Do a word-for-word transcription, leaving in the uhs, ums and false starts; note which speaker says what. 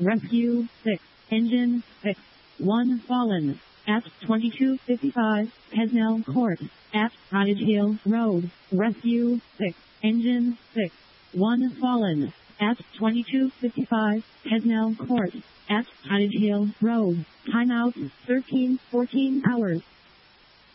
Speaker 1: Rescue six. Engine six. one fallen. At twenty-two fifty-five, Pesnell Court. At Cottage Hill Road. Rescue six. Engine six. one fallen. At twenty-two fifty-five, Pesnell Court. At Cottage Hill Road. Timeout thirteen fourteen hours.